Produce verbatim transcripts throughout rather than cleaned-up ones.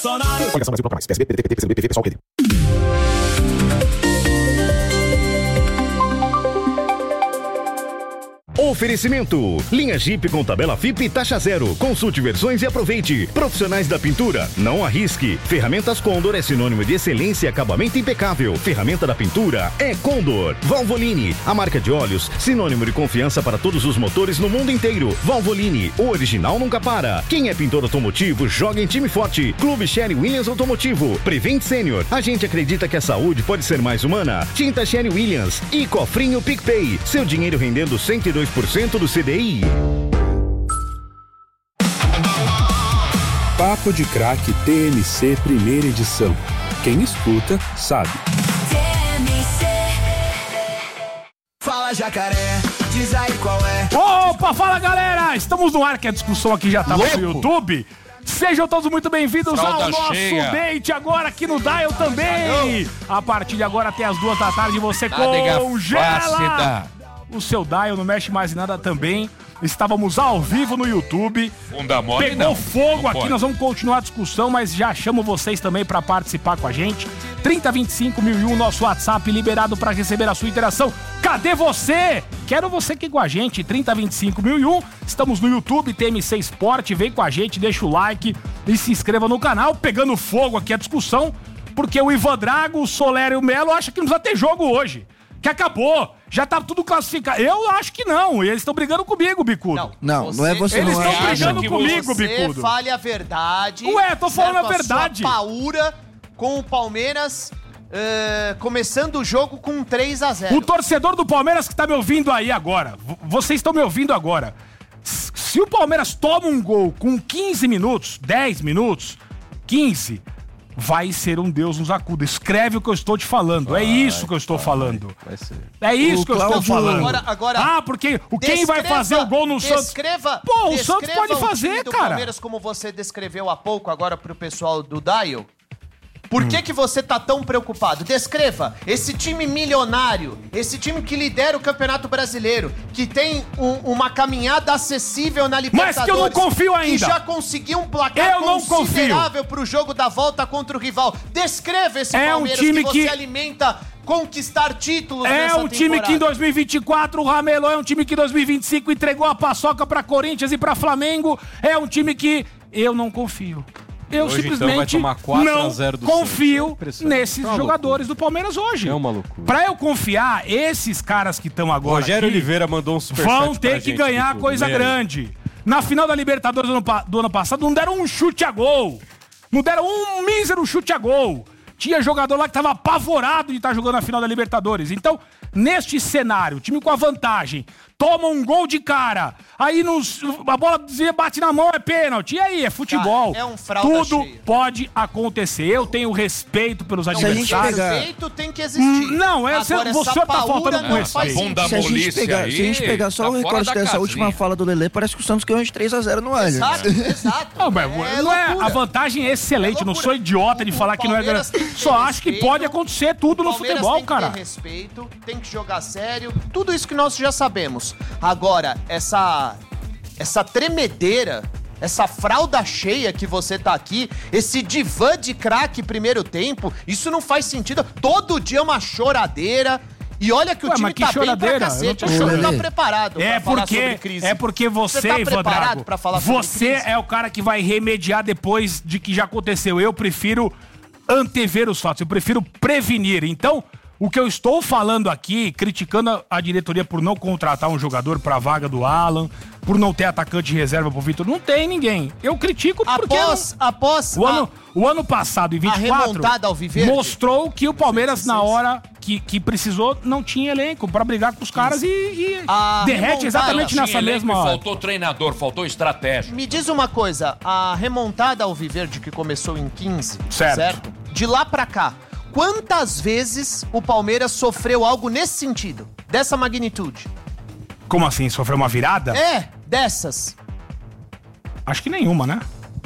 Coligação Brasil Proclamais. P S B, P D T, P C B, P V, Pessoal, P D. Oferecimento. Linha Jeep com tabela F I P e taxa zero. Consulte versões e aproveite. Profissionais da pintura. Não arrisque. Ferramentas Condor é sinônimo de excelência e acabamento impecável. Ferramenta da pintura é Condor. Valvoline. A marca de óleos. Sinônimo de confiança para todos os motores no mundo inteiro. Valvoline. O original nunca para. Quem é pintor automotivo, joga em time forte. Clube Sherry Williams Automotivo. Prevent Senior. A gente acredita que a saúde pode ser mais humana. Tinta Sherry Williams. E Cofrinho PicPay. Seu dinheiro rendendo cento e dois por cento do C D I. Papo de Craque T M C primeira edição. Quem escuta, sabe. T M C. Fala, jacaré, diz aí qual é. Opa, fala galera! Estamos no ar, que a discussão aqui já estava no YouTube. Sejam todos muito bem-vindos Fralda ao nosso cheia. date agora aqui no Dial também. A partir de agora até as duas da tarde você Nádega congela flácida. o seu Dial, não mexe mais em nada também. Estávamos ao vivo no YouTube. Bunda mole, Pegou não. fogo Não aqui, pode. nós vamos continuar a discussão, mas já chamo vocês também para participar com a gente. trinta vinte e cinco mil e um, nosso WhatsApp liberado para receber a sua interação. Cadê você? Quero você aqui com a gente, trinta vinte e cinco mil e um. Estamos no YouTube, T M C Sport. Vem com a gente, deixa o like e se inscreva no canal. Pegando fogo aqui a discussão, porque o Ivan Drago, o Soler e o Melo acham que não precisa ter jogo hoje. Que acabou. Já tá tudo classificado. Eu acho que não. Eles estão brigando comigo, Bicudo. Não, Você- não é você, Eles não estão é. brigando que comigo, Você Bicudo. fale a verdade. Ué, tô falando certo? a verdade. sua paura com o Palmeiras eh, começando o jogo com três a zero. O torcedor do Palmeiras que tá me ouvindo aí agora, v- vocês estão me ouvindo agora. S- Se o Palmeiras toma um gol com quinze minutos, dez minutos, quinze, vai ser um Deus nos acuda. Escreve o que eu estou te falando. É isso que eu estou falando. Vai ser. É isso O que eu estou Cláudio- falando. Agora- agora, ah, porque o quem vai Descreva- fazer o gol no Santos? Descreva, Pô, o descreva Santos pode o time fazer, do cara. Palmeiras como você descreveu há pouco agora pro pessoal do Dial. Por que que você tá tão preocupado? Descreva esse time milionário, esse time que lidera o Campeonato Brasileiro, que tem um- uma caminhada acessível na Libertadores. Mas que eu não confio ainda. Que já conseguiu um placar Eu não confio. considerável pro jogo da volta contra o rival. Descreva esse É um Palmeiras time que você que- alimenta conquistar títulos É nessa um time que em temporada. dois mil e vinte e quatro o Ramelô é um time que em dois mil e vinte e cinco entregou a paçoca pra Corinthians e pra Flamengo. É um time que eu não confio. Eu Hoje, então, vai simplesmente tomar quatro a não zero do confio Santos. É impressionante. nesses É uma jogadores do Palmeiras hoje. É uma loucura. Pra eu confiar, esses caras que estão agora Rogério aqui Oliveira mandou um superchat vão pra ter que gente, ganhar Bicudo. coisa Mérito. grande. Na final da Libertadores do ano, pa- do ano passado, não deram um chute a gol. Não deram um mísero chute a gol. Tinha jogador lá que tava apavorado de estar jogando a final da Libertadores. Então, neste cenário, o time com a vantagem, toma um gol de cara, aí nos, a bola bate na mão, é pênalti. E aí, é futebol. Cara, é um fralda Tudo cheia. pode acontecer. Eu tenho respeito pelos Então, a gente adversários. pegar- Respeito tem que existir. Hum, não, é- Agora, você essa tá paura faltando com não respeito. faz Bunda sentido. Se a, gente molice pegar, aí, se a gente pegar só tá o fora recorte da dessa casinha. última fala do Lelê, parece que o Santos ganhou de três a zero no Allianz. Exato, exato. Não, mas É não é, loucura. a vantagem é excelente, É não loucura. sou idiota de O falar que não é Palmeiras grande. tem que ter Só acho que respeito, pode acontecer tudo o no Palmeiras futebol, tem que cara. ter respeito, tem que jogar sério, tudo isso que nós já sabemos. Agora, essa essa tremedeira, essa fralda cheia que você tá aqui, esse divã de craque primeiro tempo, isso não faz sentido. Todo dia é uma choradeira. E olha que o Ué, time mas que tá bem pra choradeira? cacete. Eu O não tô- time tá Lelê. preparado É pra falar porque, sobre crise. é porque você, tá Ivan preparado Drago, pra falar sobre você crise? é o cara que vai remediar depois de que já aconteceu. Eu prefiro antever os fatos, eu prefiro prevenir. Então, o que eu estou falando aqui, criticando a, a diretoria por não contratar um jogador pra vaga do Alan, por não ter atacante de reserva pro Vitor, não tem ninguém. Eu critico porque... Após, após O a- ano, o ano passado, em vinte e quatro, remontada ao Viverde? mostrou que o Palmeiras, na hora que, que precisou, não tinha elenco pra brigar com os caras e, e A derrete remontada exatamente Tinha nessa elenco mesma e hora. faltou treinador, faltou estratégia. Me diz uma coisa, a remontada ao Viverde que começou em quinze, Certo. certo? De lá pra cá, quantas vezes o Palmeiras sofreu algo nesse sentido? Dessa magnitude? Como assim? Sofreu uma virada? É, dessas. Acho que nenhuma, né?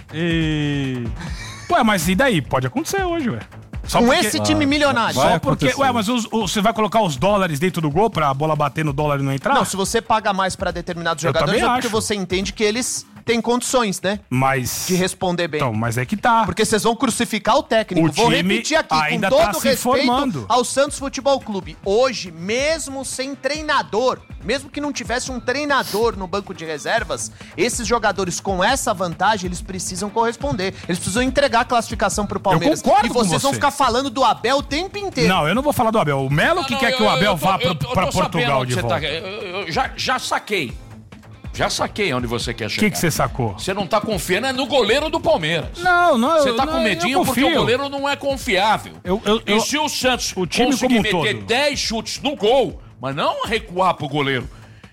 Ué, mas e daí? Pode acontecer hoje, ué. Só Com porque- esse time milionário. Só Vai porque... acontecer. Ué, mas os- os- você vai colocar os dólares dentro do gol pra bola bater no dólar e não entrar? Não, se você paga mais pra determinados Eu jogadores, é também porque acho. você entende que eles tem condições, né? Mas... De responder bem. Então, mas é que tá. Porque vocês vão crucificar o técnico. O Vou time repetir aqui, ainda com tá todo se respeito formando. ao Santos Futebol Clube. Hoje, mesmo sem treinador, mesmo que não tivesse um treinador no banco de reservas, esses jogadores com essa vantagem, eles precisam corresponder. Eles precisam entregar a classificação pro Palmeiras. Eu concordo e vocês com você. vão ficar falando do Abel o tempo inteiro. Não, eu não vou falar do Abel. O Melo que Não, quer eu- que o Abel eu tô- vá eu pro- tô- eu pra tô sabendo Portugal onde de você volta. tá- eu, eu já, já saquei. Já saquei onde você quer O chegar. que que você sacou? Você não tá confiando é no goleiro do Palmeiras. Não, não, Você eu- tá não, com eu medinho porque confio. o goleiro não é confiável. Eu- eu- e eu- se o Santos o time conseguir como um meter todo. dez chutes no gol, mas não recuar pro goleiro,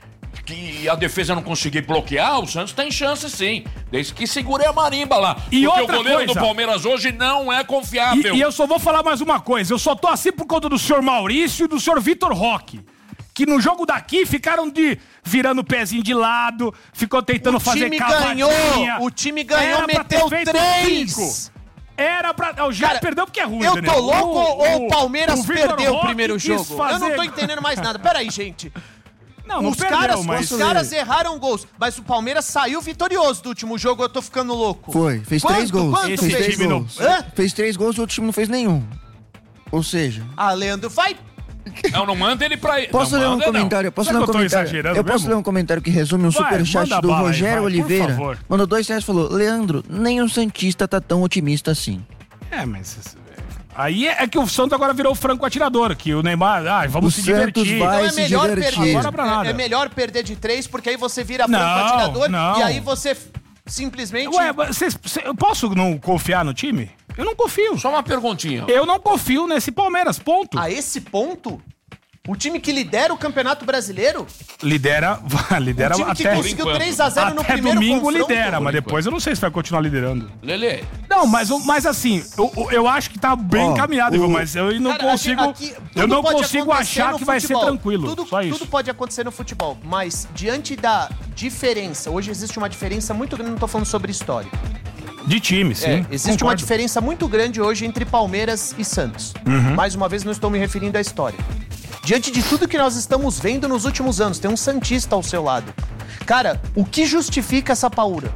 que a defesa não conseguir bloquear, o Santos tem chance sim. Desde que segure a marimba lá. E porque outra o goleiro coisa- do Palmeiras hoje não é confiável. E, e eu só vou falar mais uma coisa. Eu só tô assim por conta do senhor Maurício e do senhor Vitor Roque. Que no jogo daqui ficaram de virando o pezinho de lado, ficou tentando O fazer time cavadinha. ganhou, o time ganhou, Era pra ter meteu feito três. cinco. Era pra... O já Cara, perdeu porque é ruim, Eu Daniel. tô louco ou o Palmeiras o Vitor perdeu o Roque primeiro quis jogo? Eu fazer- não tô entendendo mais nada. Peraí, gente. Não, não Os perdeu, caras, mas... os caras erraram gols, mas o Palmeiras saiu vitorioso do último jogo, eu tô ficando louco. Foi, fez Quanto? três gols. Quanto fez Esse três time não- gols. Hã? Fez três gols e o outro time não fez nenhum. Ou seja, Ah, Leandro, vai. Não, não manda ele pra... posso não ler um manda, não. comentário? Posso Será ler um que eu tô comentário? exagerando Eu posso mesmo? ler um comentário que resume um Vai, superchat manda do bala aí, Rogério vai, por Oliveira. favor. Mandou dois reais e falou: Leandro, nem o Santista tá tão otimista assim. É, mas... Aí é que o Santos agora virou o franco atirador, que o Neymar, ah, vamos O se Santos divertir. vai- Então é se melhor divertir. perder. Agora pra nada. É melhor perder de três, porque aí você vira Não, franco atirador não. e aí você f- simplesmente. Ué, vocês, cê- eu posso não confiar no time? Eu não confio. Só uma perguntinha. Eu não confio nesse Palmeiras, ponto. A esse ponto, o time que lidera o Campeonato Brasileiro, Lidera, lidera o time que até, conseguiu enquanto. três a zero no até primeiro domingo confronto. lidera, mas Por depois eu não sei se vai continuar liderando. Lelê, Não, mas, o- mas assim, eu, eu acho que tá bem Ó, encaminhado, o- viu? Mas eu não Cara, consigo, aqui- aqui eu tudo não pode consigo acontecer achar no que vai ser futebol. tranquilo. Tudo, só isso. tudo pode acontecer no futebol, mas diante da diferença, hoje existe uma diferença muito grande, não tô falando sobre história. De time, sim. É, existe uma concordo. diferença muito grande hoje entre Palmeiras e Santos. Uhum. Mais uma vez, não estou me referindo à história. Diante de tudo que nós estamos vendo nos últimos anos, tem um santista ao seu lado. Cara, o que justifica essa paura?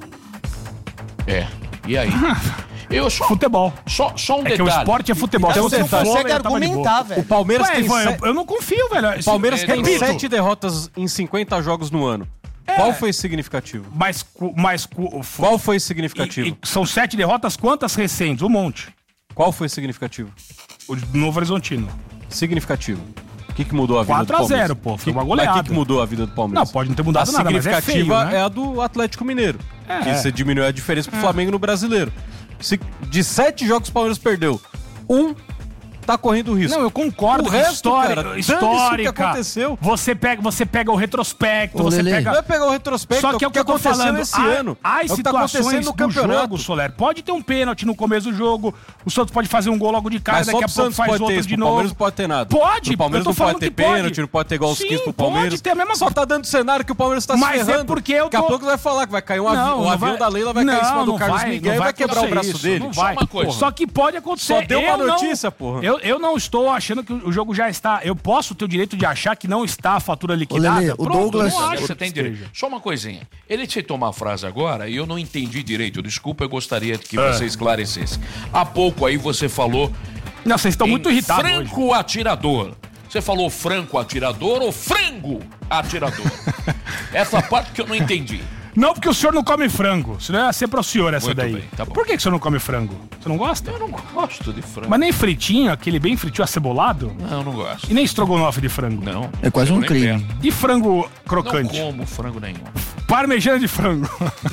é. E aí? Eu só, Futebol. só, só um É detalhe. que o esporte é futebol. Então Se você fosse não vôlei, consegue eu tava de boa. argumentar, velho. O Palmeiras Ué, tem Ivan, se- eu, eu não confio, velho. O Palmeiras É, tem repito. sete derrotas em cinquenta jogos no ano. Qual foi significativo? Mas, cu- mas cu- f- Qual foi e- significativo? e são sete derrotas, quantas recentes? Um monte. Qual foi significativo? O de Novo Horizontino. Significativo. O que, que mudou a vida quatro do a Palmeiras? zero, pô, foi Que- uma mas goleada. O que, que mudou a vida do Palmeiras? Não, pode não ter mudado a nada, mas é significativa feio, né? é a do Atlético Mineiro. É. Que você diminuiu a diferença pro Flamengo no Brasileiro. Se, de sete jogos o Palmeiras perdeu, um tá correndo risco. Não, eu concordo. O resto, história, cara, dane-se o que histórica. aconteceu. Você pega, você pega o retrospecto, Ô, você Lelê. pega. Não é pegar o retrospecto, Só que é o que eu tô aconteceu falando. esse Há- ano. Há é o que tá situações acontecendo no do campeonato. jogo, Soler. Pode ter um pênalti no começo do jogo, o Santos pode fazer um gol logo de cara, Mas só daqui a pro pouco Santos faz pode ter outro isso, de pro novo. Palmeiras não pode ter nada. Pode, O Palmeiras eu tô não falando pode ter que pode. pênalti, não pode ter igual os Sim, quinze pro pode Palmeiras. ter a mesma Só coisa. tá dando cenário que o Palmeiras tá Mas se é ferrando. porque eu Daqui a tô- pouco vai falar que vai cair um avi... Não, o não avião vai- da Leila, vai cair em cima não, do não Carlos vai, Miguel não e vai quebrar o acontecer braço isso, dele. Não Só vai. uma coisa. Só que pode acontecer. Só deu uma Eu não- notícia, porra. Eu, eu não estou achando que o jogo já está. Eu posso ter o direito de achar que não está a fatura liquidada. Lelê, o Pronto, Douglas- não acho Você que tem direito. esteja. Só uma coisinha. Ele citou uma frase agora e eu não entendi direito. Desculpa, eu gostaria que É. você esclarecesse. Há pouco aí você falou Não, vocês estão em muito irritados hoje. franco atirador. Você falou franco atirador ou frango atirador? Essa parte que eu não entendi. Não, porque o senhor não come frango. Senão ia ser pro senhor essa Muito daí. bem, tá bom. Por que, que o senhor não come frango? Você não gosta? Eu não gosto de frango. Mas nem fritinho, aquele bem fritinho acebolado? Não, eu não gosto. E nem estrogonofe de frango? Não. É quase eu um nem crime. perto. E frango Não crocante? como frango nenhum. Parmegiana de frango.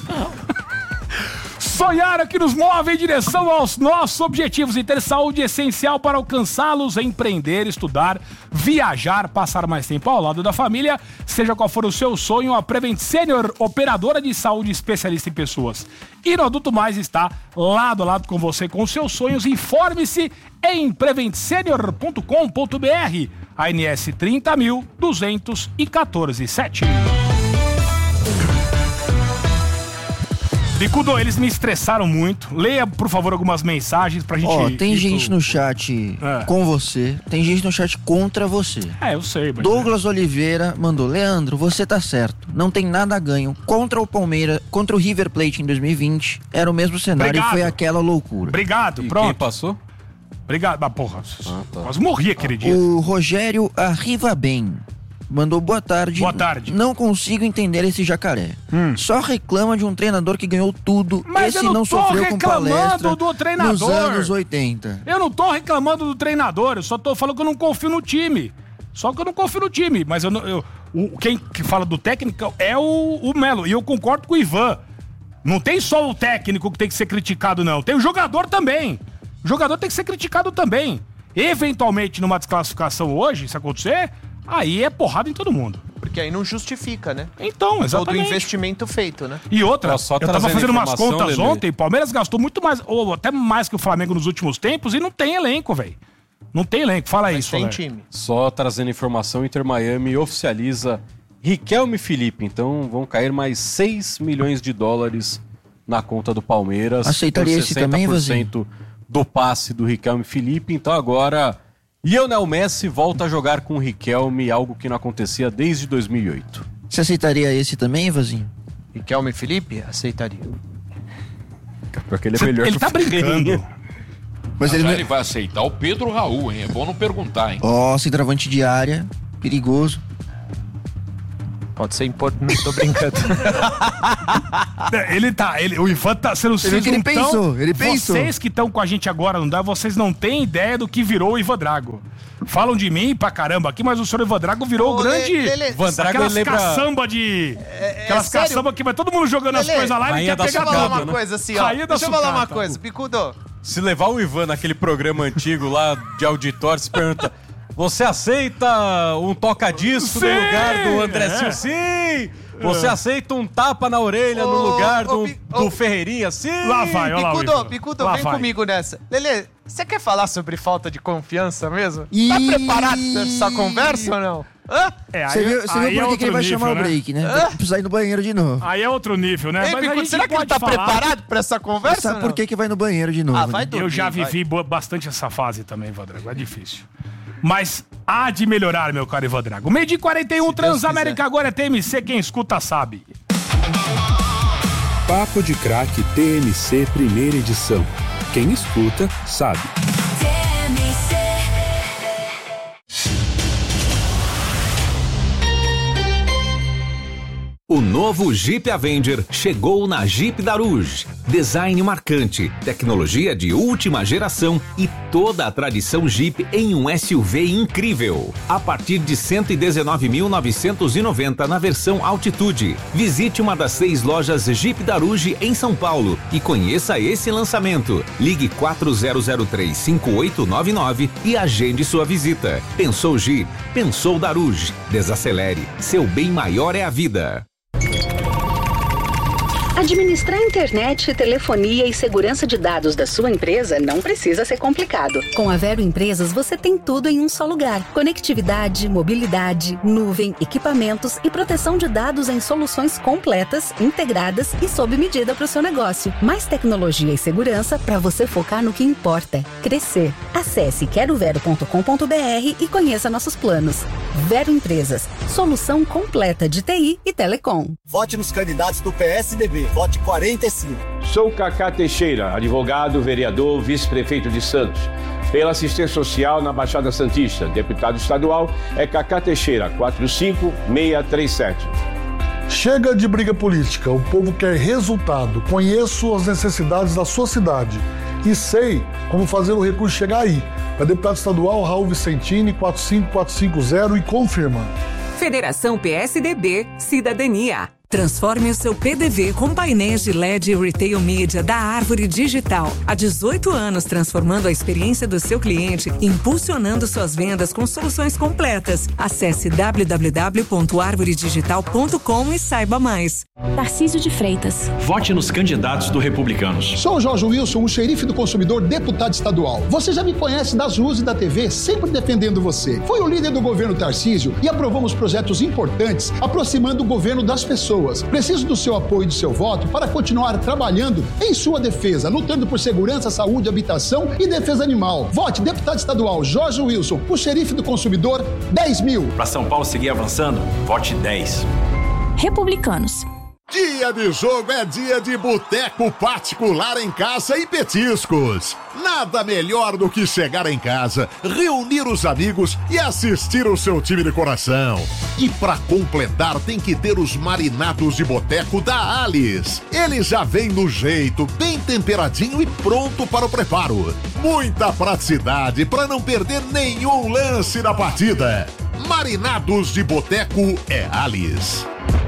Sonhar aqui nos move em direção aos nossos objetivos e ter saúde essencial para alcançá-los, empreender, estudar, viajar, passar mais tempo ao lado da família. Seja qual for o seu sonho, a Prevent Senior, operadora de saúde especialista em pessoas e no Adulto Mais, está lado a lado com você com os seus sonhos. Informe-se em prevent senior ponto com ponto br. A N S trinta mil duzentos e quatorze sete. Bicudo, eles me estressaram muito. Leia, por favor, algumas mensagens pra gente... Ó, tem ir gente pro... no chat É. com você, tem gente no chat contra você. É, eu sei. Mas... Douglas Oliveira mandou: Leandro, você tá certo. Não tem nada a ganho. Contra o Palmeiras, contra o River Plate em dois mil e vinte, era o mesmo cenário. Obrigado. E foi aquela loucura. Obrigado, E pronto. quem passou? Obrigado. Ah, porra, Ah, tá. quase morri aquele dia. O Rogério Arriva Bem mandou: boa tarde. Boa tarde. Não consigo entender esse jacaré. Hum. Só reclama de um treinador que ganhou tudo. Mas esse eu não não tô sofreu com reclamando palestra do treinador. nos anos oitenta. Eu não tô reclamando do treinador, eu só tô falando que eu não confio no time. Só que eu não confio no time, mas eu, não- eu- o, quem que fala do técnico é o, o Melo, e eu concordo com o Ivan. Não tem só o técnico que tem que ser criticado, não. Tem o jogador também. O jogador tem que ser criticado também. Eventualmente, numa desclassificação hoje, se acontecer, aí é porrada em todo mundo. Porque aí não justifica, né? Então, Todo o exatamente. investimento feito, né? E outra, Ó, só eu tava trazendo fazendo umas informação, contas Lelê. ontem, o Palmeiras gastou muito mais, ou até mais que o Flamengo nos últimos tempos, e não tem elenco, velho. Não tem elenco, fala Mas isso, tem velho. time. Só trazendo informação, Inter Miami oficializa Riquelme e Felipe. Então vão cair mais seis milhões de dólares na conta do Palmeiras. Aceitaria por esse também, sessenta por cento do passe do Riquelme e Felipe. Então agora Lionel Messi volta a jogar com o Riquelme, algo que não acontecia desde dois mil e oito. Você aceitaria esse também, Ivazinho? Riquelme e Felipe? Aceitaria. Porque ele é Cê- melhor ele que tá o Ferreirinha. brincando. Mas Já ele não... ele vai aceitar o Pedro Raul, hein? É bom não perguntar, hein? Ó, centroavante de área, perigoso. Pode ser importante. Não tô brincando. É, Ele tá, ele, o Ivan tá sendo Você viu que ele pensou, ele pensou. Vocês que estão com a gente agora, não dá, vocês não têm ideia do que virou o Ivan Drago. Falam de mim pra caramba aqui, mas o senhor Ivan Drago virou Ô, o grande... Lelê, Lelê, Ivan Drago, aquelas ele lembra- caçamba de... aquelas sério? caçamba que vai todo mundo jogando as Lelê, coisas lá e rainha quer da pegar Deixa eu falar tudo. uma né? coisa assim, ó. Rainha da Deixa eu falar uma sucata. coisa, Bicudo. Se levar o Ivan naquele programa antigo lá de auditório, se pergunta: você aceita um toca-disco no Sim! lugar do André É. Silva? Sim! Você aceita um tapa na orelha no Ô, lugar ô, do, Bi- do ô. Ferreirinha? Sim! Lá vai, olha lá o Bicudo, Ivan. Bicudo, Lá vem vai. comigo nessa. Lelê, você quer falar sobre falta de confiança mesmo? Ih. Tá preparado pra essa conversa ou não? Hã? É, Você aí- viu, você aí viu é por que que ele outro vai nível, chamar o né? break, né? Vai precisar ir no banheiro de novo. Aí é outro nível, né? Ei, Mas a Bicudo, gente será que ele pode tá falar. preparado pra essa conversa Sabe ou por não? que que vai no banheiro de novo, Ah, vai né? dormir, Eu já vai. vivi bo- bastante essa fase também, Ivan Drago. É difícil. Mas há de melhorar, meu caro Ivan Drago. Meio dia e quarenta e um, Transamérica agora é T M C. Quem escuta sabe. Papo de Craque T M C Primeira Edição. Quem escuta, sabe. T M C. O novo Jeep Avenger chegou na Jeep Daruge. Design marcante, tecnologia de última geração e toda a tradição Jeep em um S U V incrível. A partir de cento e dezenove mil novecentos e noventa na versão Altitude. Visite uma das seis lojas Jeep Daruge em São Paulo e conheça esse lançamento. Ligue quatro zero zero três, cinco oito nove nove e agende sua visita. Pensou Jeep? Pensou Daruge. Desacelere. Seu bem maior é a vida. Administrar internet, telefonia e segurança de dados da sua empresa não precisa ser complicado. Com a Vero Empresas, você tem tudo em um só lugar. Conectividade, mobilidade, nuvem, equipamentos e proteção de dados em soluções completas, integradas e sob medida para o seu negócio. Mais tecnologia e segurança para você focar no que importa: crescer. Acesse quero vero ponto com ponto br e conheça nossos planos. Vero Empresas, solução completa de T I e telecom. Vote nos candidatos do P S D B. Vote quarenta e cinco. Sou Cacá Teixeira, advogado, vereador, vice-prefeito de Santos. Pela assistência social na Baixada Santista, deputado estadual é Cacá Teixeira, quatro cinco seis três sete. Chega de briga política, o povo quer resultado. Conheço as necessidades da sua cidade e sei como fazer o recurso chegar aí. Para deputado estadual, Raul Vicentini, quatro cinco quatro cinco zero e confirma. Federação P S D B Cidadania. Transforme o seu P D V com painéis de L E D e Retail Media da Árvore Digital. Há dezoito anos, transformando a experiência do seu cliente, impulsionando suas vendas com soluções completas. Acesse w w w ponto árvore digital ponto com e saiba mais. Tarcísio de Freitas. Vote nos candidatos do Republicanos. Sou o Jorge Wilson, o xerife do consumidor, deputado estadual. Você já me conhece das ruas e da T V, sempre defendendo você. Fui o líder do governo Tarcísio e aprovamos projetos importantes, aproximando o governo das pessoas. pessoas. Preciso do seu apoio e do seu voto para continuar trabalhando em sua defesa, lutando por segurança, saúde, habitação e defesa animal. Vote deputado estadual Jorge Wilson, o xerife do consumidor, dez mil. Para São Paulo seguir avançando, vote dez. Republicanos. Dia de jogo é dia de boteco particular em casa e petiscos. Nada melhor do que chegar em casa, reunir os amigos e assistir o seu time de coração. E pra completar tem que ter os marinados de boteco da Alice. Ele já vem no jeito, bem temperadinho e pronto para o preparo. Muita praticidade para não perder nenhum lance da partida. Marinados de boteco é Alice.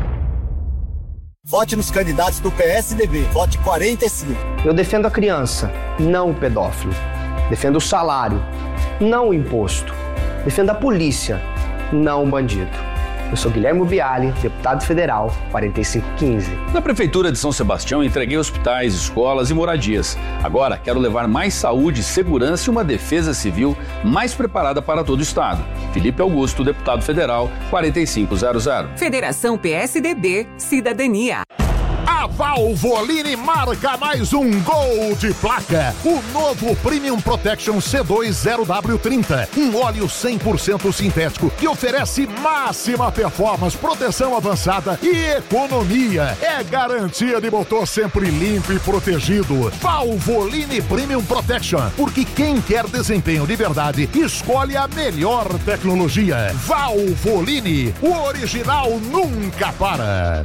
Vote nos candidatos do P S D B. Vote quarenta e cinco. Eu defendo a criança, não o pedófilo. Defendo o salário, não o imposto. Defendo a polícia, não o bandido. Eu sou Guilherme Biali, deputado federal, quarenta e cinco quinze. Na Prefeitura de São Sebastião, entreguei hospitais, escolas e moradias. Agora, quero levar mais saúde, segurança e uma defesa civil mais preparada para todo o Estado. Felipe Augusto, deputado federal, quarenta e cinco zero zero. Federação P S D B, Cidadania. A Valvoline marca mais um gol de placa. O novo Premium Protection C dois zero W trinta. Um óleo cem por cento sintético que oferece máxima performance, proteção avançada e economia. É garantia de motor sempre limpo e protegido. Valvoline Premium Protection. Porque quem quer desempenho de verdade, escolhe a melhor tecnologia. Valvoline. O original nunca para.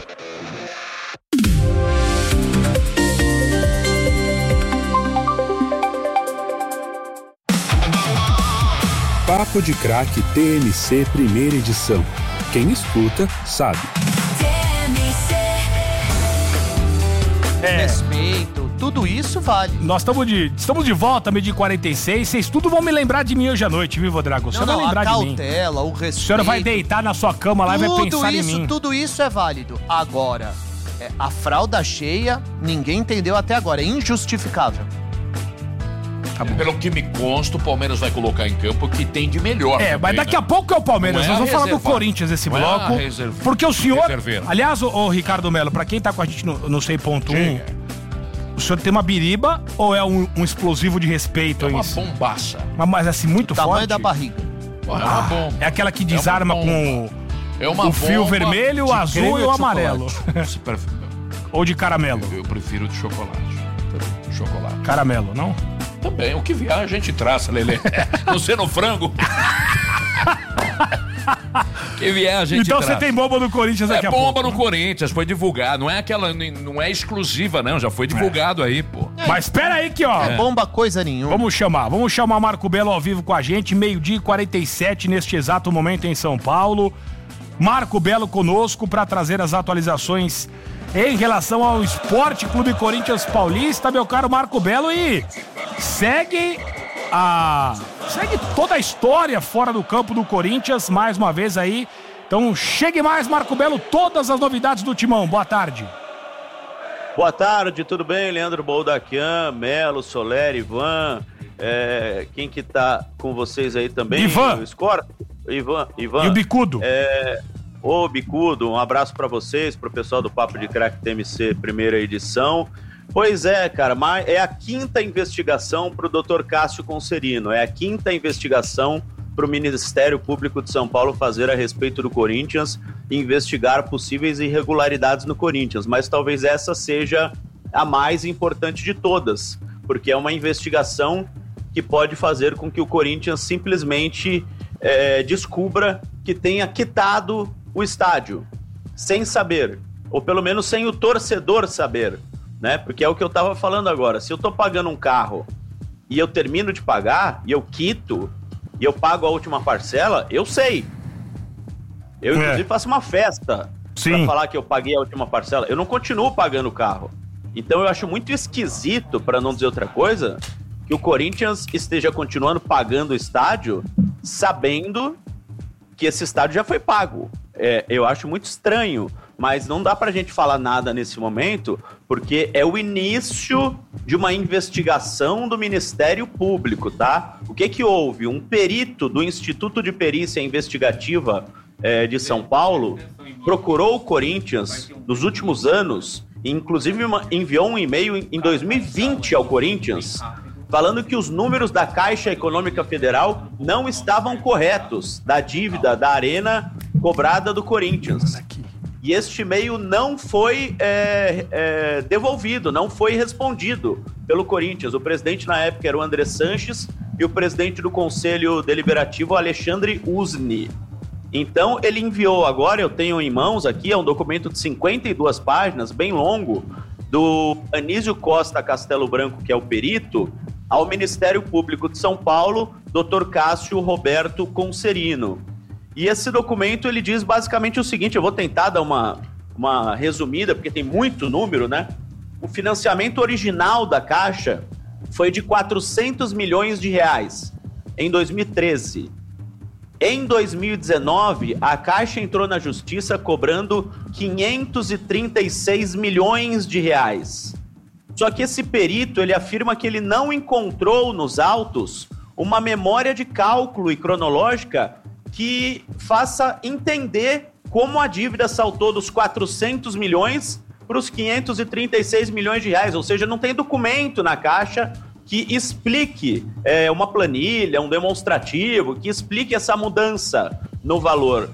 Papo de Crack T M C primeira edição. Quem escuta, sabe. É. Respeito, tudo isso vale. Nós estamos de, estamos de volta, meio-dia quarenta e seis. Vocês tudo vão me lembrar de mim hoje à noite, viu, Vodrago? O senhor não, vai não, lembrar a de mim. cautela, o respeito. O senhor vai deitar na sua cama lá e vai pensar isso, em mim. Tudo isso é válido. Agora, é, a fralda cheia, ninguém entendeu até agora. É injustificável. Pelo que me consta, o Palmeiras vai colocar em campo o que tem de melhor. É, também, mas daqui né? a pouco é o Palmeiras. Não é Nós vamos falar do reserva. Corinthians esse Não é bloco. a reserva. Porque o senhor. Reserveiro. Aliás, o, o Ricardo Melo, pra quem tá com a gente no, no cem ponto um, o senhor tem uma biriba ou é um, um explosivo de respeito? É uma isso? bombaça. Mas, mas assim, muito forte. Tamanho da barriga. É uma bomba. É aquela que desarma É uma com É uma o fio bomba vermelho, o de azul creme e o de amarelo. chocolate. Você prefere- Ou de caramelo. Eu prefiro de chocolate. Chocolate. Caramelo, não? Também, o que vier a gente traça, Lelê. Não sendo frango. Que vier a gente Então traça. você tem bomba do Corinthians daqui É a pouco. bomba no Corinthians, foi divulgado. Não é aquela, não é exclusiva, não. Já foi divulgado aí, pô. Mas espera aí que, ó. Não é bomba coisa nenhuma. Vamos chamar, vamos chamar Marco Belo ao vivo com a gente, meio-dia e quarenta e sete neste exato momento em São Paulo. Marco Belo conosco para trazer as atualizações em relação ao Esporte Clube Corinthians Paulista, meu caro Marco Belo, e segue a segue toda a história fora do campo do Corinthians, mais uma vez aí. Então chegue mais, Marco Belo, todas as novidades do Timão. Boa tarde. Boa tarde, tudo bem? Leandro Boldaquian, Melo, Soler, Ivan, é, quem que tá com vocês aí também? Ivan. O Scor? Ivan, Ivan. E o Bicudo. É, ô, Bicudo, um abraço pra vocês, pro pessoal do Papo de Crack T M C, primeira edição. Pois é, cara, mas é a quinta investigação pro doutor Cássio Concerino, é a quinta investigação pro Ministério Público de São Paulo fazer a respeito do Corinthians e investigar possíveis irregularidades no Corinthians, mas talvez essa seja a mais importante de todas, porque é uma investigação que pode fazer com que o Corinthians simplesmente é, descubra que tenha quitado o estádio, sem saber, ou pelo menos sem o torcedor saber, né? Porque é o que eu estava falando agora, se eu estou pagando um carro e eu termino de pagar, e eu quito, e eu pago a última parcela, eu sei. Eu, inclusive, é. faço uma festa para falar que eu paguei a última parcela. Eu não continuo pagando o carro. Então eu acho muito esquisito, para não dizer outra coisa, que o Corinthians esteja continuando pagando o estádio, sabendo que esse estádio já foi pago. É, eu acho muito estranho, mas não dá pra gente falar nada nesse momento, porque é o início de uma investigação do Ministério Público, tá? O que que houve? Um perito do Instituto de Perícia Investigativa é, de São Paulo procurou o Corinthians nos últimos anos, inclusive enviou um e-mail em dois mil e vinte ao Corinthians, falando que os números da Caixa Econômica Federal não estavam corretos, da dívida da Arena cobrada do Corinthians. E este e-mail não foi é, é, devolvido, não foi respondido pelo Corinthians. O presidente na época era o André Sanches e o presidente do Conselho Deliberativo, Alexandre Usni. Então ele enviou agora, eu tenho em mãos aqui, é um documento de cinquenta e duas páginas, bem longo, do Anísio Costa Castelo Branco, que é o perito, ao Ministério Público de São Paulo, doutor Cássio Roberto Concerino. E esse documento, ele diz basicamente o seguinte, eu vou tentar dar uma, uma resumida, porque tem muito número, né? O financiamento original da Caixa foi de quatrocentos milhões de reais em dois mil e treze. Em dois mil e dezenove, a Caixa entrou na Justiça cobrando quinhentos e trinta e seis milhões de reais. Só que esse perito, ele afirma que ele não encontrou nos autos uma memória de cálculo e cronológica que faça entender como a dívida saltou dos quatrocentos milhões para os quinhentos e trinta e seis milhões de reais. Ou seja, não tem documento na Caixa que explique é, uma planilha, um demonstrativo, que explique essa mudança no valor.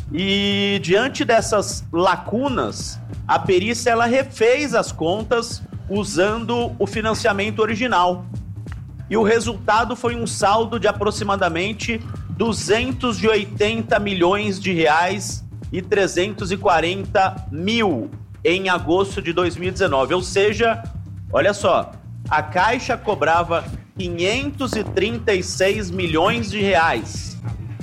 E diante dessas lacunas, a perícia ela refez as contas usando o financiamento original. E o resultado foi um saldo de aproximadamente duzentos e oitenta milhões de reais e trezentos e quarenta mil em agosto de dois mil e dezenove. Ou seja, olha só, a Caixa cobrava quinhentos e trinta e seis milhões de reais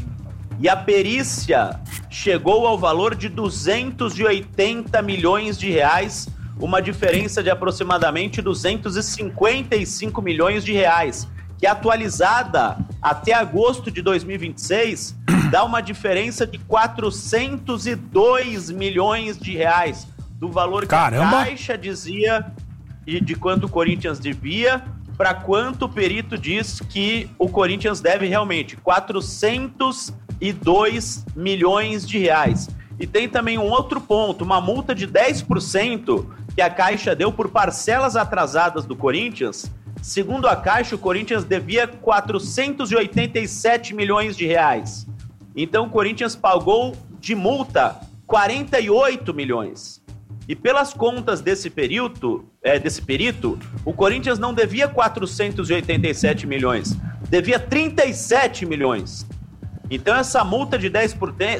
e a perícia chegou ao valor de duzentos e oitenta milhões de reais, uma diferença de aproximadamente duzentos e cinquenta e cinco milhões de reais, que atualizada até agosto de dois mil e vinte e seis, dá uma diferença de quatrocentos e dois milhões de reais do valor que Caramba. a Caixa dizia e de quanto o Corinthians devia para quanto o perito diz que o Corinthians deve realmente, quatrocentos e dois milhões de reais. E tem também um outro ponto, uma multa de dez por cento que a Caixa deu por parcelas atrasadas do Corinthians. Segundo a Caixa, o Corinthians devia quatrocentos e oitenta e sete milhões de reais. Então o Corinthians pagou de multa quarenta e oito milhões. E pelas contas desse período, é, desse perito, o Corinthians não devia quatrocentos e oitenta e sete milhões, devia trinta e sete milhões. Então essa multa de dez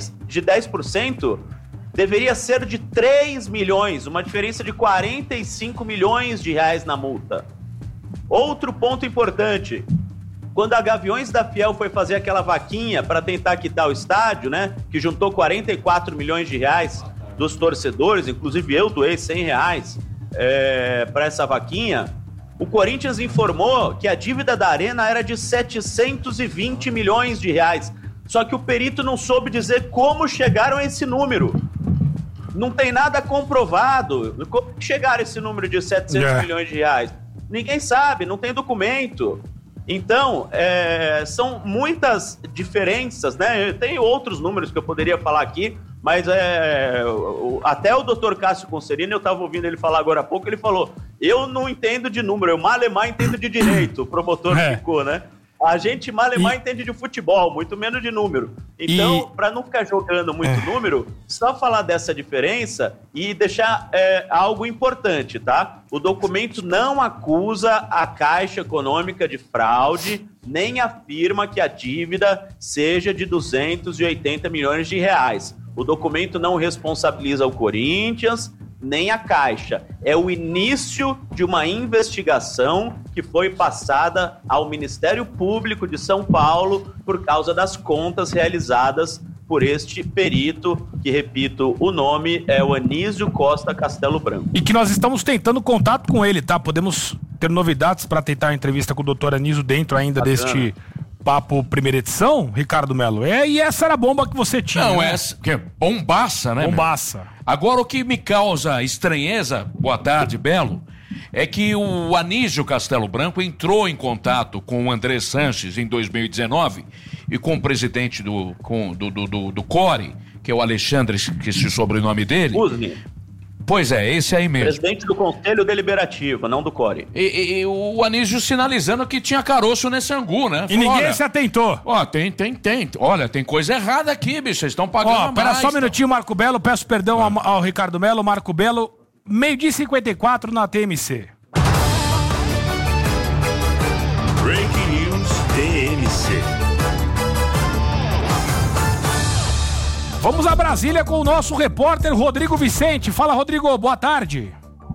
por cento deveria ser de três milhões, uma diferença de quarenta e cinco milhões de reais na multa. Outro ponto importante, quando a Gaviões da Fiel foi fazer aquela vaquinha para tentar quitar o estádio, né, que juntou quarenta e quatro milhões de reais dos torcedores, inclusive eu doei cem reais é, para essa vaquinha, o Corinthians informou que a dívida da Arena era de setecentos e vinte milhões de reais. Só que o perito não soube dizer como chegaram a esse número. Não tem nada comprovado. Como chegaram a esse número de setecentos yeah. milhões de reais? Ninguém sabe, não tem documento. Então, é, são muitas diferenças, né? Tem outros números que eu poderia falar aqui, mas é, o, até o doutor Cássio Concerino, eu estava ouvindo ele falar agora há pouco, ele falou, eu não entendo de número, eu malemar entendo de direito, o promotor é. ficou, né? A gente malemar e... entende de futebol, muito menos de número. Então, e... para não ficar jogando muito é. número, só falar dessa diferença e deixar é, algo importante, tá? O documento não acusa a Caixa Econômica de fraude, nem afirma que a dívida seja de duzentos e oitenta milhões de reais. O documento não responsabiliza o Corinthians, nem a Caixa. É o início de uma investigação que foi passada ao Ministério Público de São Paulo por causa das contas realizadas por este perito, que, repito, o nome é o Anísio Costa Castelo Branco. E que nós estamos tentando contato com ele, tá? Podemos ter novidades para tentar a entrevista com o doutor Anísio dentro ainda Bacana. deste Papo Primeira Edição, Ricardo Melo. É, e essa era a bomba que você tinha. Não, né? essa que é bombaça, né? Bombaça. Meu? Agora, o que me causa estranheza, boa tarde, Belo, é que o Anísio Castelo Branco entrou em contato com o André Sanches em dois mil e dezenove e com o presidente do, com, do, do, do, do Core, que é o Alexandre, que esse sobrenome dele. Usni. Pois é, esse aí mesmo. Presidente do Conselho Deliberativo, não do Core. E, e, e o Anísio sinalizando que tinha caroço nesse angu, né? E ninguém olha, se atentou. Ó, tem, tem, tem. Olha, tem coisa errada aqui, bicho. Vocês estão pagando ó, mais. Pera só um minutinho, Marco Belo. Peço perdão ao, ao Ricardo Melo. Marco Belo, meio-dia e cinquenta e quatro na T M C. Breaking News T M C. Vamos a Brasília com o nosso repórter Rodrigo Vicente. Fala, Rodrigo, boa tarde.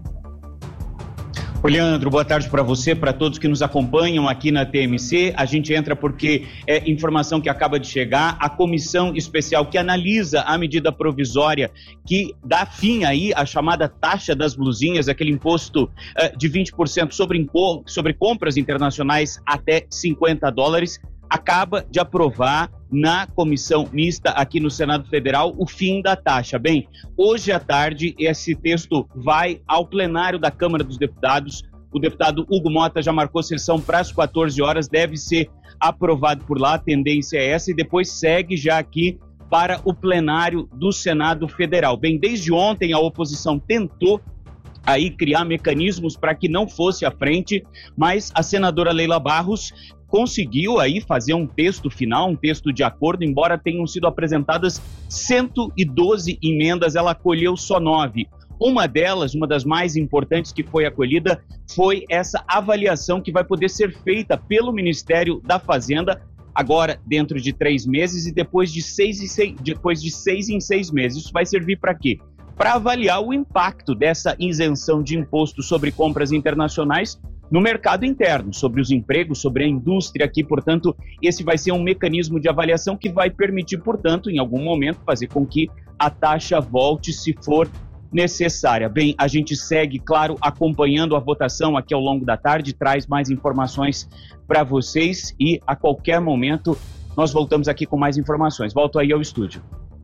Oi, Leandro, boa tarde para você, para todos que nos acompanham aqui na T M C. A gente entra porque é informação que acaba de chegar. A comissão especial que analisa a medida provisória que dá fim aí à chamada taxa das blusinhas, aquele imposto uh, de vinte por cento sobre, impo- sobre compras internacionais até cinquenta dólares, acaba de aprovar na comissão mista aqui no Senado Federal o fim da taxa. Bem, hoje à tarde esse texto vai ao plenário da Câmara dos Deputados. O deputado Hugo Mota já marcou sessão para as quatorze horas, deve ser aprovado por lá, a tendência é essa, e depois segue já aqui para o plenário do Senado Federal. Bem, desde ontem a oposição tentou aí criar mecanismos para que não fosse à frente, mas a senadora Leila Barros conseguiu aí fazer um texto final, um texto de acordo, embora tenham sido apresentadas cento e doze emendas, ela acolheu só nove. Uma delas, uma das mais importantes que foi acolhida, foi essa avaliação que vai poder ser feita pelo Ministério da Fazenda, agora dentro de três meses e depois de seis, e seis, depois de seis em seis meses. Isso vai servir para quê? Para avaliar o impacto dessa isenção de imposto sobre compras internacionais no mercado interno, sobre os empregos, sobre a indústria aqui. Portanto, esse vai ser um mecanismo de avaliação que vai permitir, portanto, em algum momento, fazer com que a taxa volte se for necessária. Bem, a gente segue, claro, acompanhando a votação aqui ao longo da tarde, traz mais informações para vocês e a qualquer momento nós voltamos aqui com mais informações. Volto aí ao estúdio.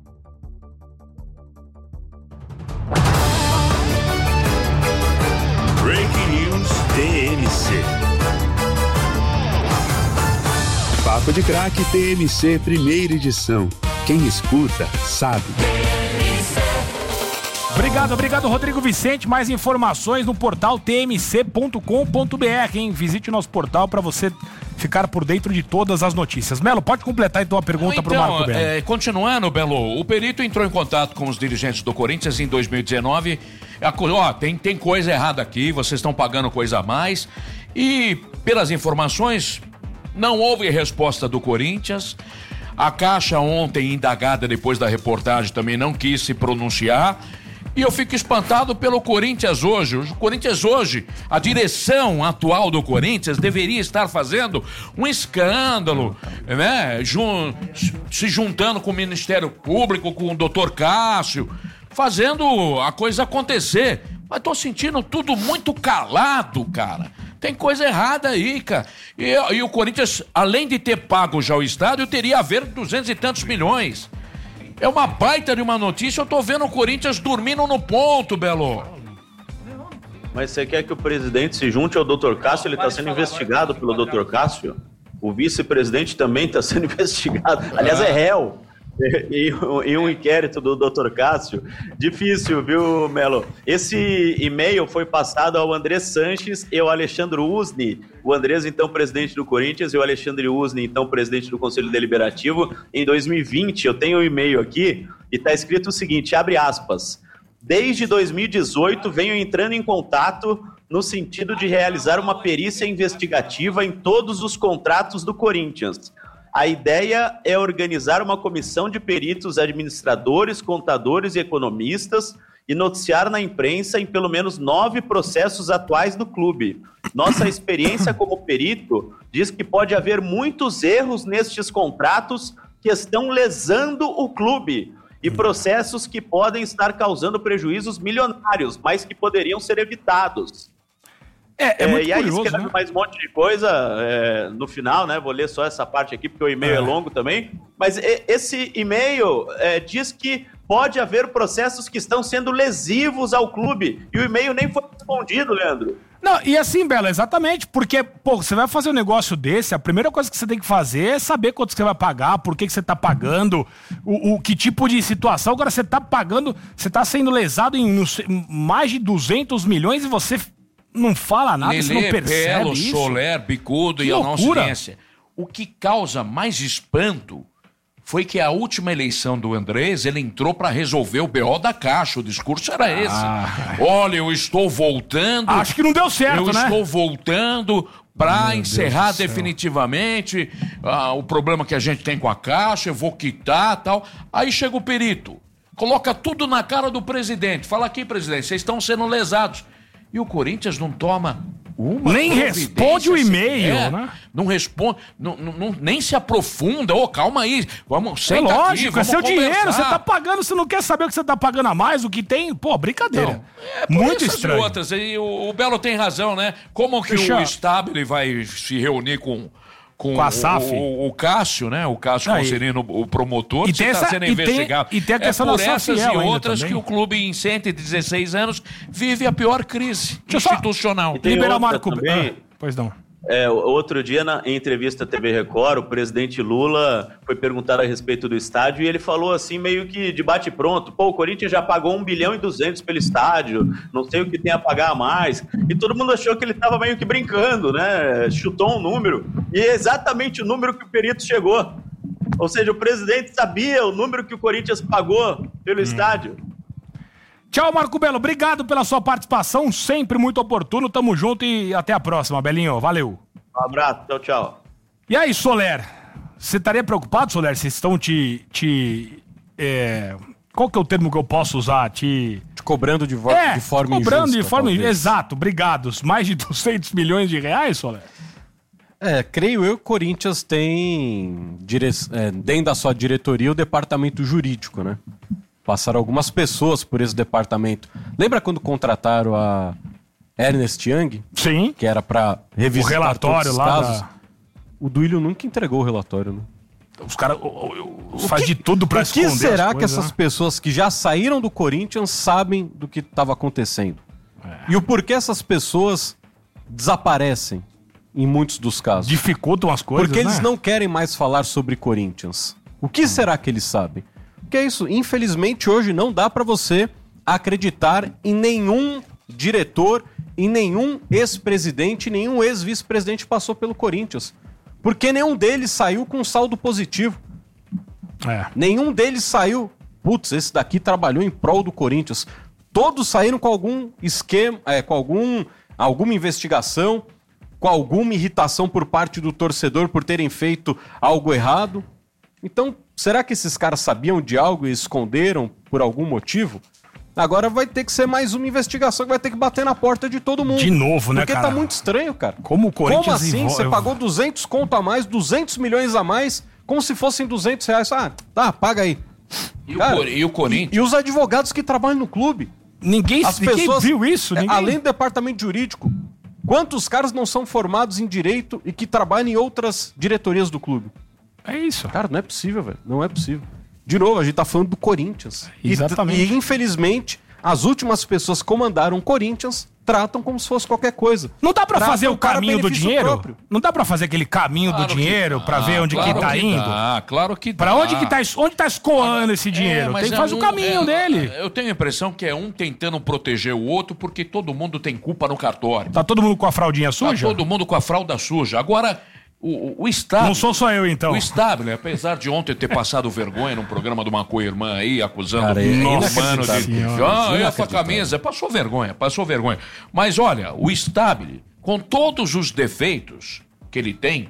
Breaking News T M C. Papo de Craque T M C, primeira edição. Quem escuta, sabe. Obrigado, obrigado, Rodrigo Vicente. Mais informações no portal t m c ponto com ponto b r, hein? Visite o nosso portal para você ficar por dentro de todas as notícias. Melo, pode completar então a pergunta então, para o Marco Belo. É, continuando, Belo, o perito entrou em contato com os dirigentes do Corinthians em dois mil e dezenove. Ó, tem, tem coisa errada aqui, vocês estão pagando coisa a mais. E, pelas informações, não houve resposta do Corinthians. A Caixa ontem, indagada depois da reportagem, também não quis se pronunciar. E eu fico espantado pelo Corinthians hoje. O Corinthians hoje, a direção atual do Corinthians deveria estar fazendo um escândalo, né? Jun- se juntando com o Ministério Público, com o doutor Cássio, fazendo a coisa acontecer. Mas tô sentindo tudo muito calado, cara. Tem coisa errada aí, cara. E, e o Corinthians, além de ter pago já o estádio, teria a ver duzentos e tantos milhões. É uma baita de uma notícia, eu tô vendo o Corinthians dormindo no ponto, Belo. Mas você quer que o presidente se junte ao doutor Cássio? Ele está sendo investigado pelo doutor Cássio. O vice-presidente também está sendo investigado. Aliás, é réu em um inquérito do doutor Cássio. Difícil, viu, Melo? Esse e-mail foi passado ao André Sanches e ao Alexandre Usni. O Andrés, então, presidente do Corinthians, e o Alexandre Usni, então, presidente do Conselho Deliberativo, em dois mil e vinte. Eu tenho um e-mail aqui e está escrito o seguinte, abre aspas, desde dois mil e dezoito venho entrando em contato no sentido de realizar uma perícia investigativa em todos os contratos do Corinthians. A ideia é organizar uma comissão de peritos administradores, contadores e economistas e noticiar na imprensa em pelo menos nove processos atuais do clube. Nossa experiência como perito diz que pode haver muitos erros nestes contratos que estão lesando o clube e processos que podem estar causando prejuízos milionários, mas que poderiam ser evitados. É, é muito e aí curioso, escreve né? mais um monte de coisa é, no final, né? Vou ler só essa parte aqui porque o e-mail é, é longo também. Mas e, esse e-mail é, diz que pode haver processos que estão sendo lesivos ao clube. E o e-mail nem foi respondido, Leandro. Não, e assim, Bela, exatamente, porque, pô, você vai fazer um negócio desse, a primeira coisa que você tem que fazer é saber quanto você vai pagar, por que, que você tá pagando, o, o que tipo de situação. Agora, você tá pagando, você tá sendo lesado em não sei, mais de duzentos milhões e você não fala nada, Lelê, você não percebe Belo, isso. Soler, Bicudo Que e a loucura. nossa audiência. O que causa mais espanto foi que a última eleição do Andrés, ele entrou para resolver o B O da Caixa. O discurso era esse. Ah. Olha, eu estou voltando. Acho que não deu certo, eu né? Eu estou voltando para Meu encerrar Deus do céu. definitivamente ah, o problema que a gente tem com a Caixa, eu vou quitar e tal. Aí chega o perito, coloca tudo na cara do presidente. Fala aqui, presidente, vocês estão sendo lesados. E o Corinthians não toma uma Nem responde o e-mail, sequer, né? Não responde, não, não, não- nem se aprofunda. Ô, calma aí, vamos, É senta lógico, aqui, é vamos seu conversar. dinheiro, você tá pagando, você não quer saber o que você tá pagando a mais, o que tem, pô, brincadeira. Não, é por Muito essas estranho. E outras. E o, o Belo tem razão, né? Como que Deixa- o Stabile vai se reunir com... Com, Com a o- S A F? O, o Cássio, né? O Cássio Aí. Conserino, o promotor, E que tem está essa- sendo e tem- investigado. e tem a questão é por da S A F essas e ainda outras também. que o clube, em cento e dezesseis anos, vive a pior crise Deixa eu só- institucional. E tem Liberar outra Marco- também. Ah, pois não. É, outro dia, na em entrevista à T V Record, o presidente Lula foi perguntado a respeito do estádio e ele falou assim, meio que de bate-pronto: pô, o Corinthians já pagou um bilhão e duzentos pelo estádio, não sei o que tem a pagar a mais. E todo mundo achou que ele estava meio que brincando, né? Chutou um número. E é exatamente o número que o perito chegou. Ou seja, o presidente sabia o número que o Corinthians pagou pelo Hum. estádio. Tchau, Marco Belo. Obrigado pela sua participação, sempre muito oportuno. Tamo junto e até a próxima, Belinho. Valeu. Um abraço, tchau, tchau. E aí, Soler? Você estaria preocupado, Soler? Vocês estão te... te é, qual que é o termo que eu posso usar? Te... Te cobrando de, vo- é, de forma cobrando injusta, de forma talvez. Exato, obrigado. Mais de duzentos milhões de reais, Soler? É, creio eu que o Corinthians tem, dire... é, dentro da sua diretoria, o departamento jurídico, né? Passaram algumas pessoas por esse departamento. Lembra quando contrataram a Ernest Young? Sim. Que era pra revisitar O relatório todos os lá casos. da- O Duílio nunca entregou o relatório, né? Os caras fazem de tudo pra O que esconder será as que coisas, essas né? pessoas que já saíram do Corinthians sabem do que estava acontecendo? É. E o porquê essas pessoas desaparecem em muitos dos casos? Dificultam as coisas, Porque eles né? não querem mais falar sobre Corinthians. O que será que eles sabem? Porque é isso, infelizmente hoje não dá pra você acreditar em nenhum diretor, em nenhum ex-presidente, nenhum ex-vice-presidente passou pelo Corinthians. Porque nenhum deles saiu com saldo positivo. É. Nenhum deles saiu, putz, esse daqui trabalhou em prol do Corinthians. Todos saíram com algum esquema, é, com algum, alguma investigação, com alguma irritação por parte do torcedor por terem feito algo errado. Então, será que esses caras sabiam de algo e esconderam por algum motivo? Agora vai ter que ser mais uma investigação que vai ter que bater na porta de todo mundo. De novo, né, Porque cara? tá muito estranho, cara. Como o Corinthians... Como assim? envol- Você pagou duzentos conto a mais, duzentos milhões a mais, como se fossem duzentos reais. Ah, tá, paga aí. E o Cara, Cor- e o Corinthians? E, e os advogados que trabalham no clube. Ninguém, As ninguém pessoas, viu isso. é, Ninguém... Além do departamento jurídico, quantos caras não são formados em direito e que trabalham em outras diretorias do clube? É isso. Cara, não é possível, velho. Não é possível. De novo, a gente tá falando do Corinthians. E- Exatamente. E, infelizmente, as últimas pessoas que comandaram o Corinthians tratam como se fosse qualquer coisa. Não dá pra Tratam fazer o cara a caminho do benefício dinheiro? próprio. Não dá pra fazer aquele caminho Claro do que dinheiro dá, pra ver onde claro que tá que indo? dá, claro que Pra dá. onde que tá, onde tá escoando esse dinheiro? É, mas Tem que é fazer um- o caminho é, dele. Eu tenho a impressão que é um tentando proteger o outro porque todo mundo tem culpa no cartório. Tá todo mundo com a fraldinha suja? Tá todo mundo com a fralda suja. Agora, o, o, o Estado... Não sou só eu, então. O Estado, apesar de ontem ter passado vergonha num programa de uma co-irmã aí, acusando Cara, é o inacreditável. mano de... Senhora, Ah, é a inacreditável. camisa. Passou vergonha, passou vergonha. Mas olha, o Stabile, com todos os defeitos que ele tem,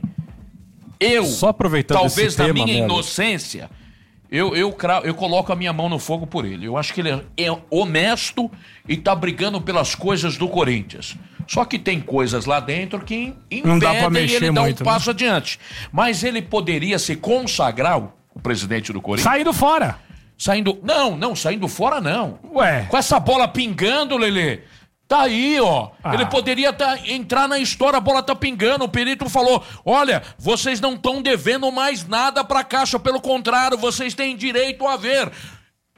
eu, Só aproveitando talvez esse na tema, minha Melo. inocência, eu, eu, cra- eu coloco a minha mão no fogo por ele. Eu acho que ele é é honesto e tá brigando pelas coisas do Corinthians. Só que tem coisas lá dentro que Não dá pra impedem mexer ele dar um muito, né? passo adiante. Mas ele poderia se consagrar, o- o presidente do Corinthians. Saindo fora. Saindo. Não, não, saindo fora não. Ué. Com essa bola pingando, Lelê. Tá aí, ó. Ah. Ele poderia tá, entrar na história, a bola tá pingando. O perito falou: olha, vocês não estão devendo mais nada pra Caixa, pelo contrário, vocês têm direito a ver.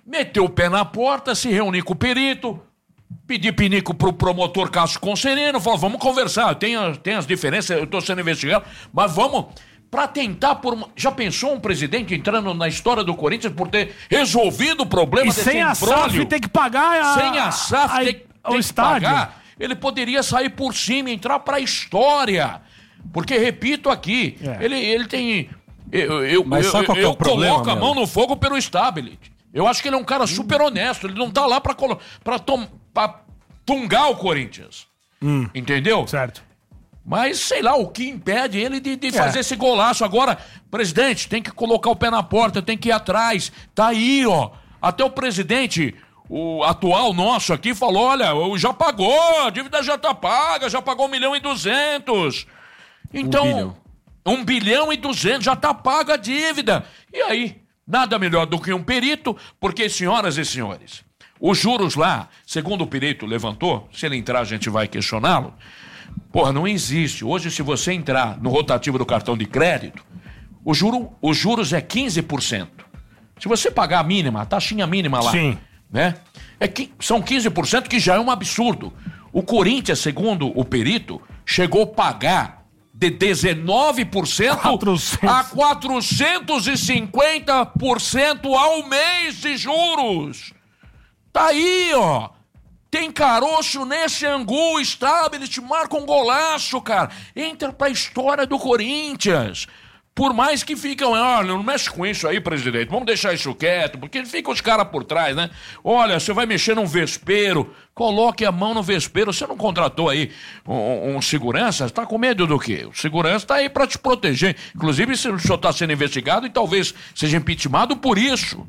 meter o pé na porta, se reunir com o perito, pedir pinico pro promotor Cássio Conserino, falar, vamos conversar, tem, tem as diferenças, eu tô sendo investigado, mas vamos... Pra tentar por uma... Já pensou um presidente entrando na história do Corinthians por ter resolvido o problema e desse sem a S A F tem que pagar a... Sem a S A F a... tem, a... tem o que estádio. pagar. Ele poderia sair por cima e entrar pra história. Porque, repito aqui, é. ele, ele tem... Eu, eu, Mas eu, sabe qual que é eu o problema, coloco a mão no fogo pelo Stability. Eu acho que ele é um cara super honesto. Ele não tá lá pra, colo... pra, tom... pra tungar o Corinthians. Hum. Entendeu? Certo. Mas, sei lá, o que impede ele de, de É. fazer esse golaço. Agora, presidente, tem que colocar o pé na porta, tem que ir atrás. Tá aí, ó. Até o presidente, o atual nosso aqui, falou, olha, já pagou, a dívida já tá paga, já pagou um milhão e duzentos. Então, Um bilhão. um bilhão e duzentos, já tá paga a dívida. E aí, nada melhor do que um perito, porque, senhoras e senhores, os juros lá, segundo o perito levantou, se ele entrar a gente vai questioná-lo, porra, não existe. Hoje, se você entrar no rotativo do cartão de crédito, o juro, os juros é quinze por cento. Se você pagar a mínima, a taxinha mínima lá, Sim. né? É que são quinze por cento, que já é um absurdo. O Corinthians, segundo o perito, chegou a pagar de dezenove por cento quatrocentos a quatrocentos e cinquenta por cento ao mês de juros. Tá aí, ó. Tem caroço nesse angu, Stability, marca um golaço, cara. Entra pra história do Corinthians. Por mais que ficam, olha, não mexe com isso aí, presidente, vamos deixar isso quieto, porque ficam os caras por trás, né? Olha, você vai mexer num vespeiro, coloque a mão no vespeiro. Você não contratou aí um, um segurança? Tá com medo do quê? O segurança tá aí pra te proteger. Inclusive, se o senhor tá sendo investigado e talvez seja impeachmentado por isso.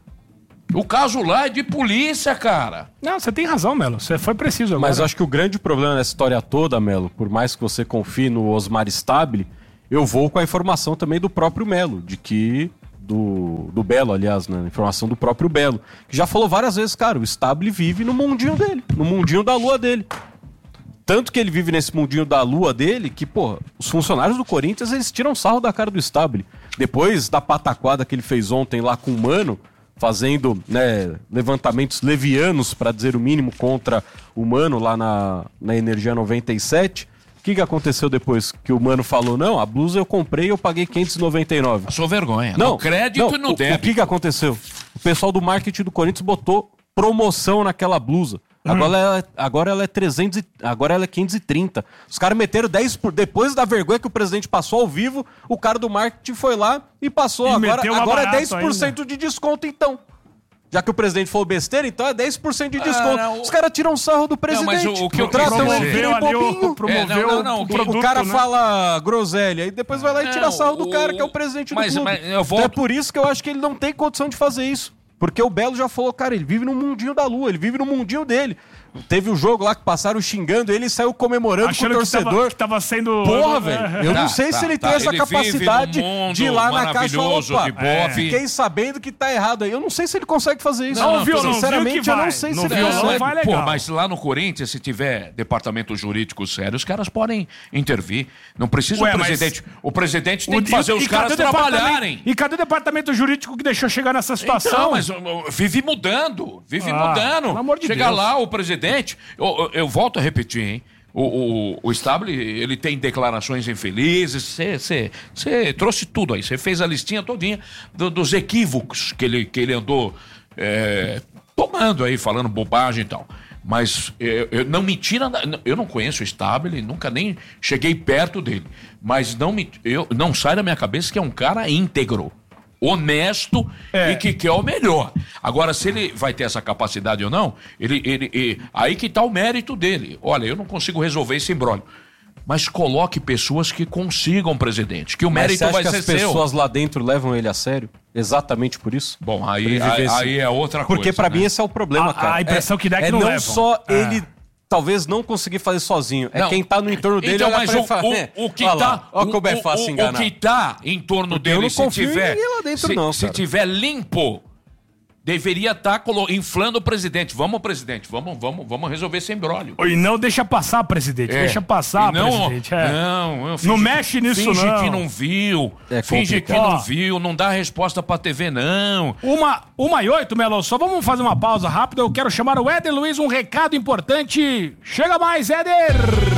O caso lá é de polícia, cara. Não, você tem razão, Melo. Você foi preciso agora. Mas acho que o grande problema nessa história toda, Melo, por mais que você confie no Osmar Stabile, eu vou com a informação também do próprio Melo, de que... Do, do Belo, aliás, né? Informação do próprio Belo, que já falou várias vezes, cara, o Stabile vive no mundinho dele, no mundinho da lua dele. Tanto que ele vive nesse mundinho da lua dele, que, pô, os funcionários do Corinthians, eles tiram sarro da cara do Stabile. Depois da pataquada que ele fez ontem lá com o Mano, fazendo, né, levantamentos levianos, para dizer o mínimo, contra o Mano lá na, na Energia noventa e sete. O que, que aconteceu depois? Que o Mano falou, não, a blusa eu comprei e eu paguei quinhentos e noventa e nove. Passou vergonha. Não, no crédito não, e no o, débito. O que, que aconteceu? O pessoal do marketing do Corinthians botou promoção naquela blusa. Hum. Agora, ela, agora ela é trezentos, agora ela é quinhentos e trinta. Os caras meteram dez por... Depois da vergonha que o presidente passou ao vivo, o cara do marketing foi lá e passou. E agora meteu uma agora é barata dez por cento ainda. de desconto, então. Já que o presidente falou besteira, então é dez por cento de desconto. Ah, não, Os caras tiram sarro do presidente. Não, mas o, o que eu tratam quero ele dizer... que nem bobinho. promoveu É, não, não, não, o o produto, O cara né? fala groselha e depois vai lá e tira Não, sarro do o- cara, que é o presidente mas- do clube. mas eu volto- É por isso que eu acho que ele não tem condição de fazer isso. Porque o Belo já falou, cara, ele vive no mundinho da lua, ele vive no mundinho dele. Teve o jogo lá que passaram xingando ele e saiu comemorando Achando com o que tava- torcedor. que tava sendo... Porra, velho. Eu Tá, não sei tá, se ele tá. tem essa Ele vive capacidade num mundo de ir lá na caixa e falar, maravilhoso opa, de bofe. é, fiquei sabendo que tá errado aí. Eu não sei se ele consegue fazer isso. Não, não, violão, Sinceramente, viu que eu não vai. sei No se ele violão consegue. vai legal. Pô, mas lá no Corinthians, se tiver departamento jurídico sério, os caras podem intervir. Não precisa Ué, o mas- presidente. O presidente tem O- que fazer e- os e cadê caras o departamento- trabalharem. E cadê o departamento jurídico que deixou chegar nessa situação? Então, mas uh, vive mudando, vive Ah, mudando. pelo amor de Chega Deus. lá o presidente, eu, eu, eu volto a repetir, hein? O, o, o Stabile, ele tem declarações infelizes, você trouxe tudo aí, você fez a listinha todinha do- dos equívocos que ele, que ele andou é, tomando aí, falando bobagem e tal. Mas eu, eu não me tira, da- eu não conheço o Stabile, nunca nem cheguei perto dele, mas não, me, eu, não sai da minha cabeça que é um cara íntegro, honesto É. e que quer o melhor. Agora, se ele vai ter essa capacidade ou não, ele, ele, e- aí que tá o mérito dele. Olha, eu não consigo resolver esse imbróglio. Mas coloque pessoas que consigam, presidente, que o Mas mérito você acha vai que ser as seu. pessoas lá dentro levam ele a sério? Exatamente por isso? Bom, Pra aí, ele viver aí, esse- aí é outra coisa. Porque pra né? mim esse é o problema, A- cara. a impressão que dá é que é não não levam. só É. ele talvez não conseguir fazer sozinho, é Não. quem tá no entorno dele Então, olha mas pra ele o, e fala, o, "É, o que olha lá, tá. olha como é o- fácil o, enganar." O que tá em torno Porque eu dele, não se confio em tiver. ninguém lá dentro se, não, se cara. tiver limpo, deveria estar tá inflando o presidente. Vamos, presidente, vamos, vamos, vamos resolver esse imbróglio. E não deixa passar, presidente. É. Deixa passar, não, presidente. É. Não, não, finge, não mexe nisso, finge não. Finge que não viu. É finge que não viu. Não dá resposta pra T V, não. Uma, uma e oito, Melo. Só vamos fazer uma pausa rápida. Eu quero chamar o Éder Luiz, um recado importante. Chega mais, Éder!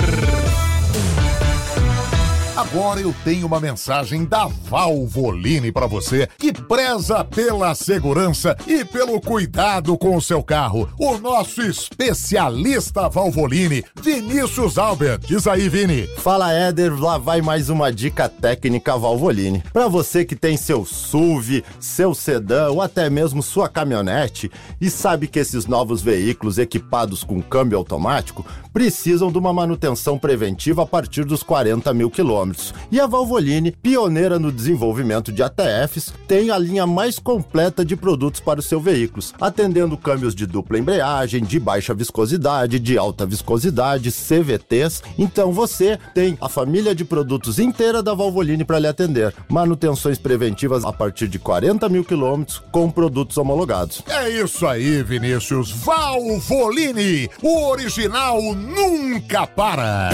Agora eu tenho uma mensagem da Valvoline para você que preza pela segurança e pelo cuidado com o seu carro. O nosso especialista Valvoline, Vinícius Albert. Diz aí, Vini. Fala, Éder. Lá vai mais uma dica técnica Valvoline. Para você que tem seu S U V, seu sedã ou até mesmo sua caminhonete e sabe que esses novos veículos equipados com câmbio automático precisam de uma manutenção preventiva a partir dos quarenta mil quilômetros. E a Valvoline, pioneira no desenvolvimento de A T Fs, tem a linha mais completa de produtos para os seus veículos, atendendo câmbios de dupla embreagem, de baixa viscosidade, de alta viscosidade, C V Ts. Então você tem a família de produtos inteira da Valvoline para lhe atender. Manutenções preventivas a partir de quarenta mil quilômetros com produtos homologados. É isso aí, Vinícius. Valvoline, o original nunca para.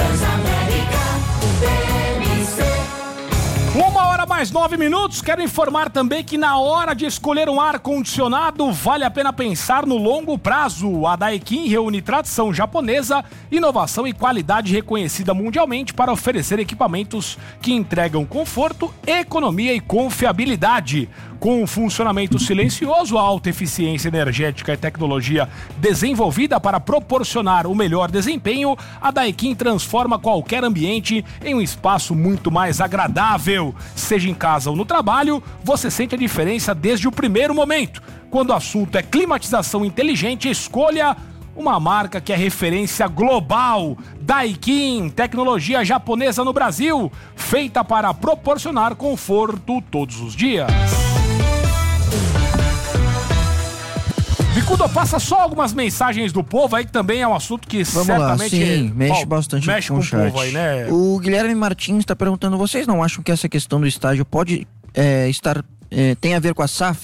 Uma hora mais nove minutos. Quero informar também que na hora de escolher um ar-condicionado, vale a pena pensar no longo prazo. A Daikin reúne tradição japonesa, inovação e qualidade reconhecida mundialmente para oferecer equipamentos que entregam conforto, economia e confiabilidade. Com um funcionamento silencioso, alta eficiência energética e tecnologia desenvolvida para proporcionar o melhor desempenho, a Daikin transforma qualquer ambiente em um espaço muito mais agradável. Seja em casa ou no trabalho, você sente a diferença desde o primeiro momento. Quando o assunto é climatização inteligente, escolha uma marca que é referência global. Daikin, tecnologia japonesa no Brasil, feita para proporcionar conforto todos os dias. Bicudo, passa só algumas mensagens do povo aí, que também é um assunto que Vamos certamente... lá, sim, mexe Bom, bastante mexe com, com o chat. o povo aí, né? O Guilherme Martins está perguntando, vocês não acham que essa questão do estágio pode é, estar... É, tem a ver com a S A F?